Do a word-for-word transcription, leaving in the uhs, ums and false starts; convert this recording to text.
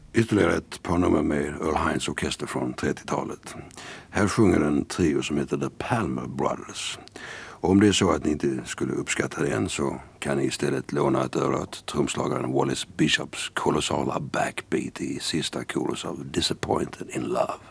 Ytterligare ett par nummer med Earl Hines orkester från trettiotalet. Här sjunger en trio som heter The Palmer Brothers. Och om det är så att ni inte skulle uppskatta det än så kan ni istället låna ett öra åt trumslagaren Wallace Bishops kolossala backbeat i sista chorus av Disappointed in Love.